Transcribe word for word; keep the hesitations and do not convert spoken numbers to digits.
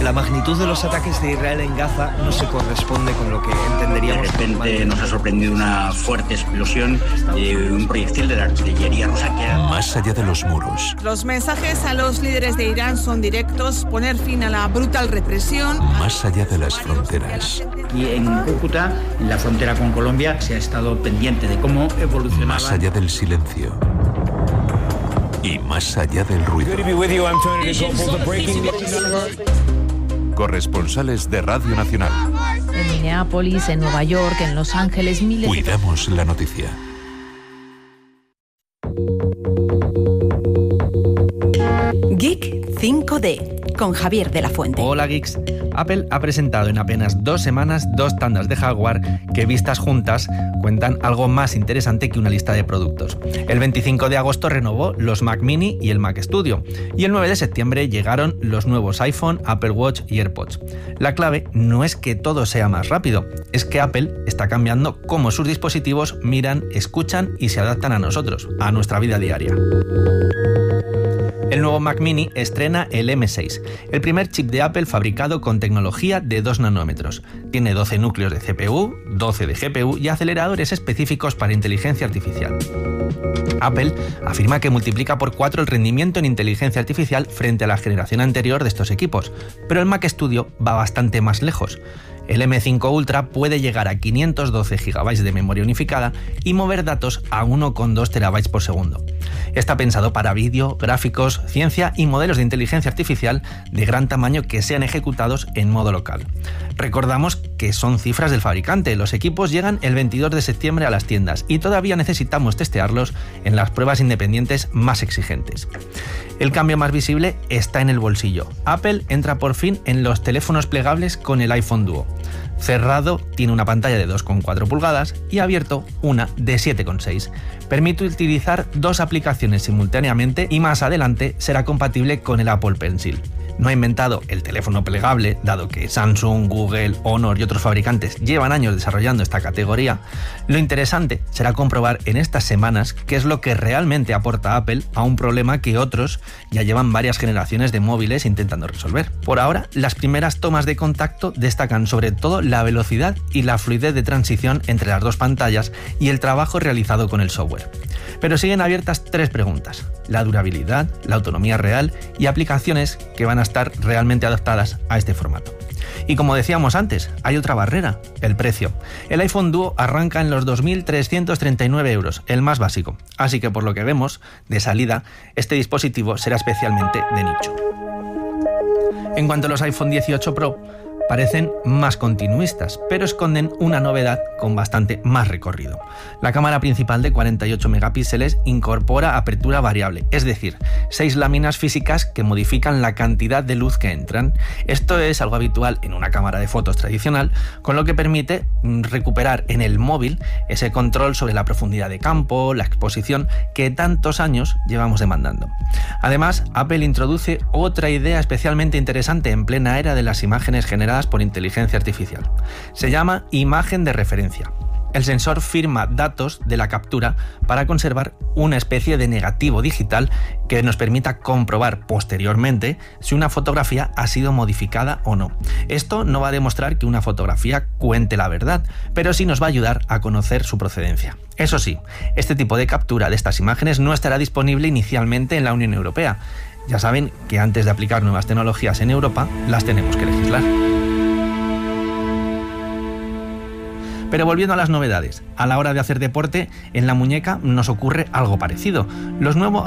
La magnitud de los ataques de Israel en Gaza no se corresponde con lo que entenderíamos. De repente nos ha sorprendido una fuerte explosión de un proyectil de la artillería rusa que... Más allá de los muros. Los mensajes a los líderes de Irán son directos: poner fin a la brutal represión. Más allá de las fronteras. Y en Cúcuta, en la frontera con Colombia, se ha estado pendiente de cómo evolucionaba. Más allá del silencio. Y más allá del ruido. Corresponsales de Radio Nacional. En Minneapolis, en Nueva York, en Los Ángeles, miles... Cuidamos la noticia. Geek cinco D, con Javier de la Fuente. Hola geeks. Apple ha presentado en apenas dos semanas dos tandas de hardware que, vistas juntas, cuentan algo más interesante que una lista de productos. El veinticinco de agosto renovó los Mac Mini y el Mac Studio, y el nueve de septiembre llegaron los nuevos iPhone, Apple Watch y AirPods. La clave no es que todo sea más rápido, es que Apple está cambiando cómo sus dispositivos miran, escuchan y se adaptan a nosotros, a nuestra vida diaria. El nuevo Mac Mini estrena el eme seis, el primer chip de Apple fabricado con tecnología de dos nanómetros. Tiene doce núcleos de ce pe u, doce de ge pe u y aceleradores específicos para inteligencia artificial. Apple afirma que multiplica por cuatro el rendimiento en inteligencia artificial frente a la generación anterior de estos equipos, pero el Mac Studio va bastante más lejos. El eme cinco Ultra puede llegar a quinientos doce gigabytes de memoria unificada y mover datos a uno coma dos terabytes por segundo. Está pensado para vídeo, gráficos, ciencia y modelos de inteligencia artificial de gran tamaño que sean ejecutados en modo local. Recordamos que son cifras del fabricante. Los equipos llegan el veintidós de septiembre a las tiendas y todavía necesitamos testearlos en las pruebas independientes más exigentes. El cambio más visible está en el bolsillo. Apple entra por fin en los teléfonos plegables con el iPhone Duo. Cerrado tiene una pantalla de dos coma cuatro pulgadas y abierto una de siete coma seis. Permite utilizar dos aplicaciones simultáneamente y más adelante será compatible con el Apple Pencil. No ha inventado el teléfono plegable, dado que Samsung, Google, Honor y otros fabricantes llevan años desarrollando esta categoría. Lo interesante será comprobar en estas semanas qué es lo que realmente aporta Apple a un problema que otros ya llevan varias generaciones de móviles intentando resolver. Por ahora, las primeras tomas de contacto destacan sobre todo la velocidad y la fluidez de transición entre las dos pantallas y el trabajo realizado con el software. Pero siguen abiertas tres preguntas: la durabilidad, la autonomía real y aplicaciones que van a estar realmente adaptadas a este formato. Y como decíamos antes, hay otra barrera: el precio. El iPhone Duo arranca en los dos mil trescientos treinta y nueve euros, el más básico. Así que por lo que vemos, de salida, este dispositivo será especialmente de nicho. En cuanto a los iPhone dieciocho Pro, parecen más continuistas, pero esconden una novedad con bastante más recorrido. La cámara principal de cuarenta y ocho megapíxeles incorpora apertura variable, es decir, seis láminas físicas que modifican la cantidad de luz que entran. Esto es algo habitual en una cámara de fotos tradicional, con lo que permite recuperar en el móvil ese control sobre la profundidad de campo, la exposición que tantos años llevamos demandando. Además, Apple introduce otra idea especialmente interesante en plena era de las imágenes generadas por inteligencia artificial. Se llama imagen de referencia. El sensor firma datos de la captura para conservar una especie de negativo digital que nos permita comprobar posteriormente si una fotografía ha sido modificada o no. Esto no va a demostrar que una fotografía cuente la verdad, pero sí nos va a ayudar a conocer su procedencia. Eso sí, este tipo de captura de estas imágenes no estará disponible inicialmente en la Unión Europea. Ya saben que antes de aplicar nuevas tecnologías en Europa, las tenemos que legislar. Pero volviendo a las novedades, a la hora de hacer deporte, en la muñeca nos ocurre algo parecido. Los nuevos